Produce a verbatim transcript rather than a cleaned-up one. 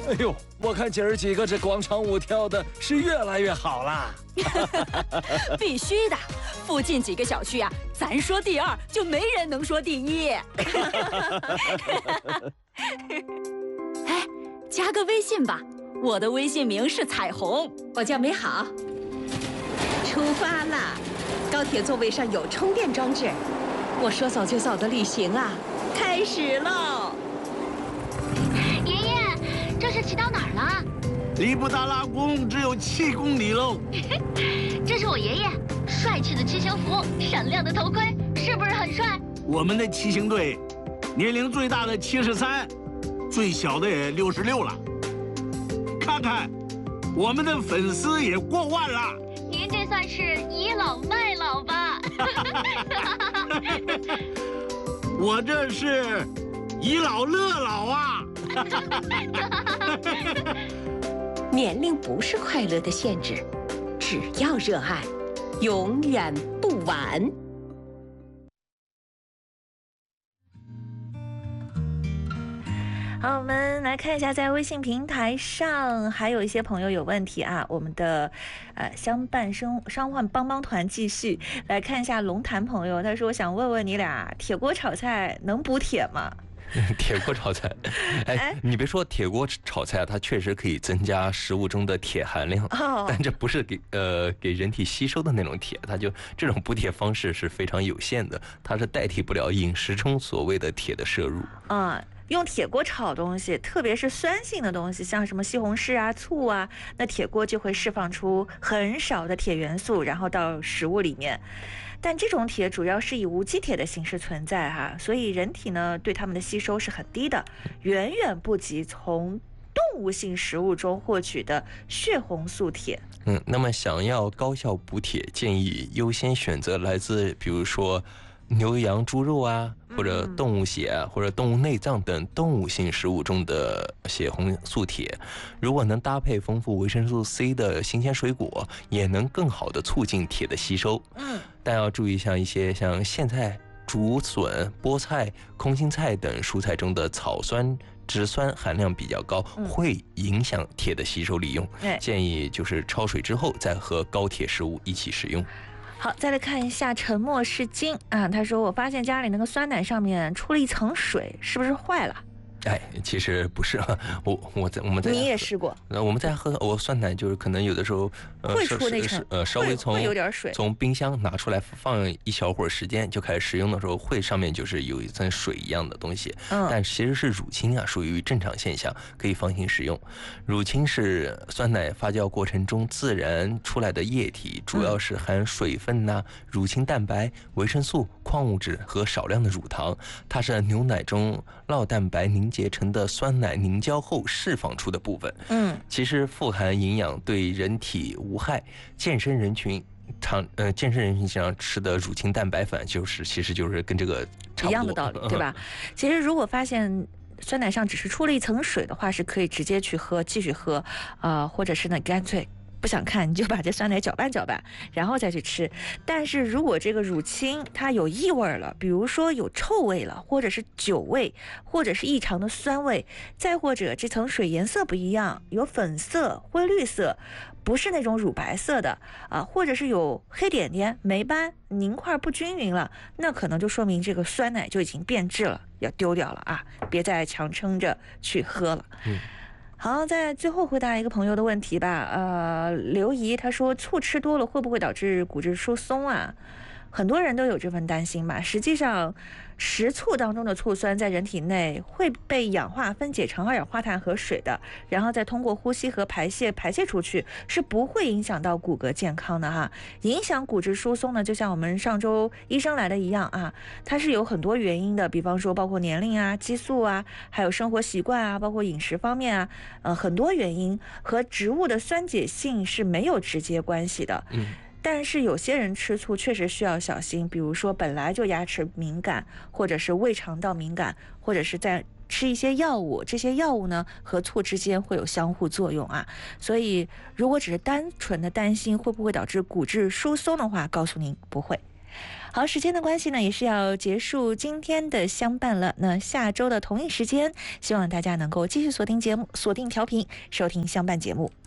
哎呦，我看姐儿几个这广场舞跳的是越来越好啦。 必须的，附近几个小区啊，咱说第二就没人能说第一。哎，加个微信吧，我的微信名是彩虹， 我叫美好。出发啦！高铁座位上有充电装置，我说走就走的旅行啊，开始喽！ 爷爷，这是骑到哪儿了？ 离布达拉宫只有七公里喽。 这是我爷爷，帅气的骑行服，闪亮的头盔，是不是很帅？ 我们的骑行队，年龄最大的七十三，最小的也六十六了。看看，我们的粉丝也过万了。 您这算是倚老卖老吧？ 我这是倚老乐老啊！ 年龄不是快乐的限制，只要热爱，永远不晚。 好，我们来看一下，在微信平台上还有一些朋友有问题啊。我们的呃相伴生伤患帮帮团继续来看一下龙潭朋友，他说想问问你俩，铁锅炒菜能补铁吗？ 铁锅炒菜，哎，你别说铁锅炒菜，它确实可以增加食物中的铁含量， 哦、 但这不是给呃给人体吸收的那种铁，它就这种补铁方式是非常有限的，它是代替不了饮食中所谓的铁的摄入。 啊、嗯。用铁锅炒东西，特别是酸性的东西，像什么西红柿啊、醋啊，那铁锅就会释放出很少的铁元素，然后到食物里面。但这种铁主要是以无机铁的形式存在哈，所以人体呢对它们的吸收是很低的，远远不及从动物性食物中获取的血红素铁。 嗯，那么想要高效补铁，建议优先选择来自比如说牛羊猪肉啊，或者动物血啊，或者动物内脏等动物性食物中的血红素铁。如果能搭配丰富维生素 C 的新鲜水果，也能更好的促进铁的吸收。嗯，但要注意像一些像苋菜、竹笋、菠菜、空心菜等蔬菜中的草酸植酸含量比较高，会影响铁的吸收利用。嗯、建议就是焯水之后再和高铁食物一起食用。 好，再来看一下沉默是金啊，他说我发现家里那个酸奶上面出了一层水，是不是坏了？ 哎，其实不是啊，我我在我们在你也试过？ 呃，我们在喝我酸奶，就是可能有的时候呃会出那层呃稍微从有点水， 从冰箱拿出来放一小会儿时间就开始食用的时候，会上面就是有一层水一样的东西，嗯，但其实是乳清啊，属于正常现象，可以放心食用。乳清是酸奶发酵过程中自然出来的液体，主要是含水分呐、啊、乳清蛋白、维生素、矿物质和少量的乳糖，它是牛奶中酪蛋白凝结成的酸奶凝胶后释放出的部分。嗯，其实富含营养，对人体无害。健身人群常呃健身人群经常吃的乳清蛋白粉，就是其实就是跟这个差不多一样的道理，对吧？其实如果发现酸奶上只是出了一层水的话，是可以直接去喝，继续喝，啊、呃，或者是呢干脆不想看你就把这酸奶搅拌搅拌，然后再去吃。但是如果这个乳清它有异味了，比如说有臭味了，或者是酒味，或者是异常的酸味，再或者这层水颜色不一样，有粉色、灰绿色，不是那种乳白色的啊，或者是有黑点点、霉斑、凝块不均匀了，那可能就说明这个酸奶就已经变质了，要丢掉了啊，别再强撑着去喝了。嗯。好，在最后回答一个朋友的问题吧。呃，刘怡他说，醋吃多了会不会导致骨质疏松啊？很多人都有这份担心吧。实际上，食醋当中的醋酸在人体内会被氧化分解成二氧化碳和水的，然后再通过呼吸和排泄排泄出去，是不会影响到骨骼健康的哈。影响骨质疏松呢，就像我们上周医生来的一样啊，它是有很多原因的，比方说包括年龄啊、激素啊，还有生活习惯啊，包括饮食方面啊，呃，很多原因和植物的酸碱性是没有直接关系的。嗯。但是有些人吃醋确实需要小心，比如说本来就牙齿敏感，或者是胃肠道敏感，或者是在吃一些药物，这些药物呢和醋之间会有相互作用啊。所以如果只是单纯的担心会不会导致骨质疏松的话，告诉您不会。 好，时间的关系呢，也是要结束今天的相伴了。那下周的同一时间，希望大家能够继续锁定节目，锁定调频，收听相伴节目。